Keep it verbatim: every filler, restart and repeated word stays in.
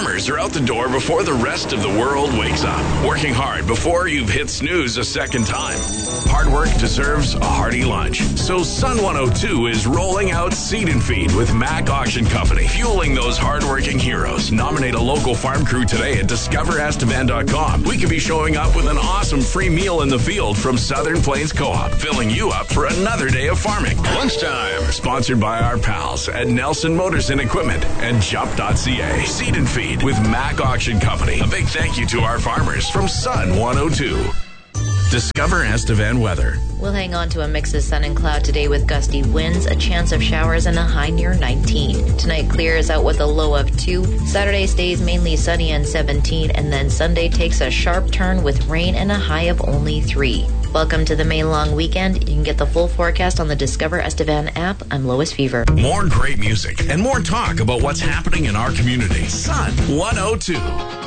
farmers are out the door before the rest of the world wakes up, working hard before you've hit snooze a second time. Hard work deserves a hearty lunch. So Sun one oh two is rolling out Seed and Feed with Mac Auction Company, fueling those hardworking heroes. Nominate a local farm crew today at discover estevan dot com. We could be showing up with an awesome free meal in the field from Southern Plains Co-op, filling you up for another day of farming. Lunchtime, sponsored by our pals at Nelson Motors and Equipment and jump dot c a. Seed and Feed with Mac Auction Company. A big thank you to our farmers from Sun one oh two. Discover Estevan weather. We'll hang on to a mix of sun and cloud today with gusty winds, a chance of showers, and a high near nineteen. Tonight clears out with a low of two. Saturday stays mainly sunny and seventeen, and then Sunday takes a sharp turn with rain and a high of only three. Welcome to the May long weekend. You can get the full forecast on the Discover Estevan app. I'm Lois Fever. More great music and more talk about what's happening in our community. Sun one oh two.